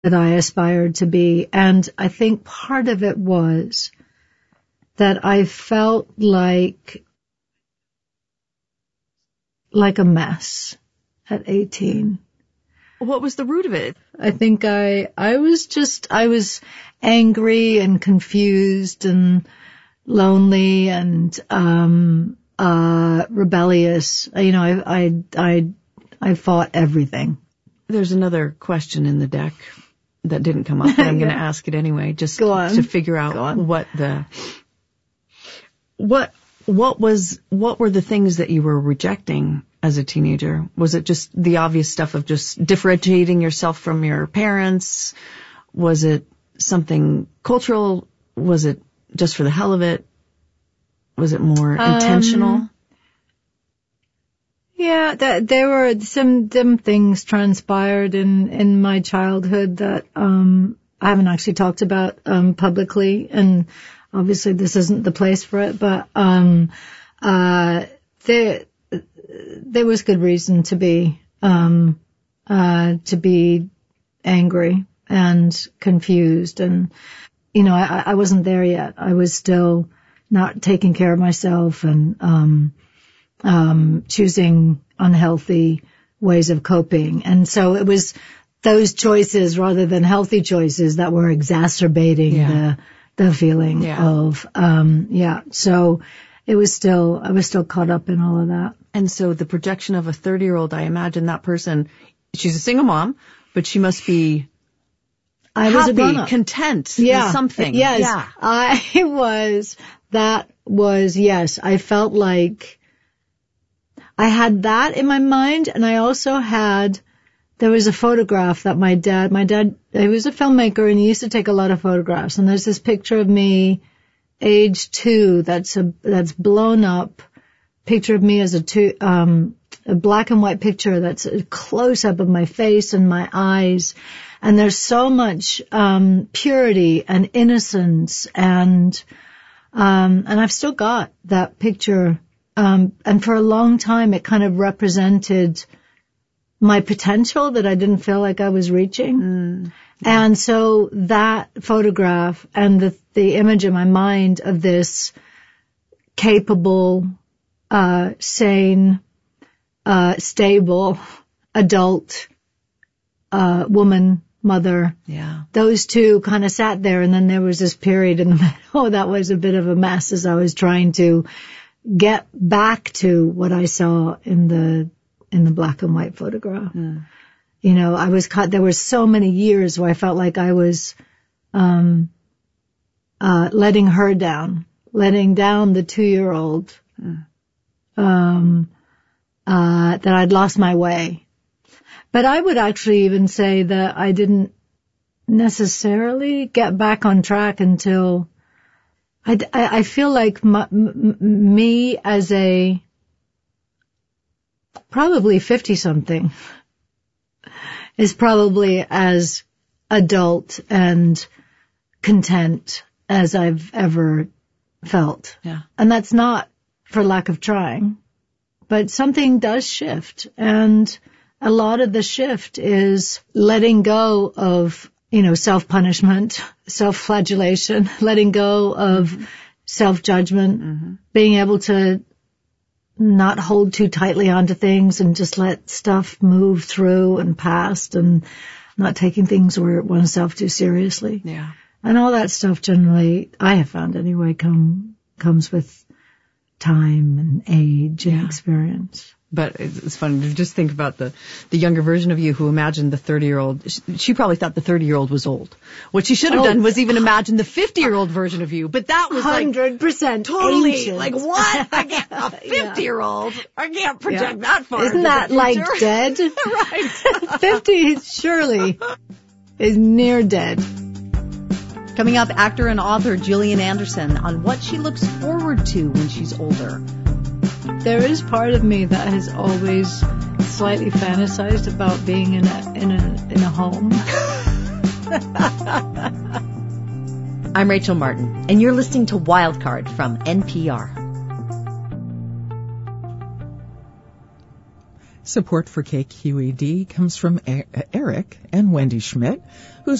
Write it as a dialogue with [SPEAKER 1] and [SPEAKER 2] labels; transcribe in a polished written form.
[SPEAKER 1] that I aspired to be. And I think part of it was that I felt like a mess at 18.
[SPEAKER 2] What was the root of it?
[SPEAKER 1] I think I was angry and confused and lonely and, rebellious. You know, I fought everything.
[SPEAKER 2] There's another question in the deck that didn't come up, but I'm going to ask it anyway, just to figure out what were the things that you were rejecting as a teenager? Was it just the obvious stuff of just differentiating yourself from your parents? Was it something cultural? Was it just for the hell of it? Was it more intentional?
[SPEAKER 1] Yeah, there were some things transpired in my childhood that I haven't actually talked about publicly, and obviously this isn't the place for it, but there was good reason to be angry and confused, and you know, I wasn't there yet. I was still not taking care of myself and choosing unhealthy ways of coping. And so it was those choices rather than healthy choices that were exacerbating the feeling of, So I was still caught up in all of that.
[SPEAKER 2] And so the projection of a 30-year-old, I imagine that person, she's a single mom, but she must be happy, content with something.
[SPEAKER 1] Yes,
[SPEAKER 2] yeah.
[SPEAKER 1] Yes. I felt like I had that in my mind, and I also there was a photograph that my dad, he was a filmmaker and he used to take a lot of photographs, and there's this picture of me, age 2, that's blown up picture of me as a black and white picture that's a close up of my face and my eyes. And there's so much, purity and innocence and I've still got that picture. And for a long time, it kind of represented my potential that I didn't feel like I was reaching. And so that photograph and the image in my mind of this capable, sane, stable, adult, woman, mother.
[SPEAKER 2] Yeah.
[SPEAKER 1] Those two kind of sat there, and then there was this period in the middle that was a bit of a mess as I was trying to get back to what I saw in the black and white photograph. You know, I was caught, there were so many years where I felt like I was, letting her down, letting down the 2-year-old, that I'd lost my way. But I would actually even say that I didn't necessarily get back on track until I feel like me as a probably 50-something is probably as adult and content as I've ever felt.
[SPEAKER 2] Yeah.
[SPEAKER 1] And that's not for lack of trying, but something does shift. And a lot of the shift is letting go of, you know, self-punishment, self-flagellation, letting go of self-judgment, being able to not hold too tightly onto things and just let stuff move through and past, and not taking things or oneself too seriously.
[SPEAKER 2] Yeah.
[SPEAKER 1] And all that stuff generally, I have found anyway, comes with time and age and experience.
[SPEAKER 2] But it's funny to just think about the younger version of you who imagined the 30-year-old. She probably thought the 30-year-old was old. What she should have done was even imagine the 50-year-old version of you. But that was
[SPEAKER 1] 100%
[SPEAKER 2] totally
[SPEAKER 1] ancient.
[SPEAKER 2] like, what? I can't, a 50-year-old? I can't project that far.
[SPEAKER 1] Isn't that like dead?
[SPEAKER 2] Right.
[SPEAKER 1] 50 surely is near dead.
[SPEAKER 3] Coming up, actor and author Gillian Anderson on what she looks forward to when she's older.
[SPEAKER 1] There is part of me that has always slightly fantasized about being in a home.
[SPEAKER 3] I'm Rachel Martin, and you're listening to Wildcard from NPR.
[SPEAKER 4] Support for KQED comes from Eric and Wendy Schmidt, whose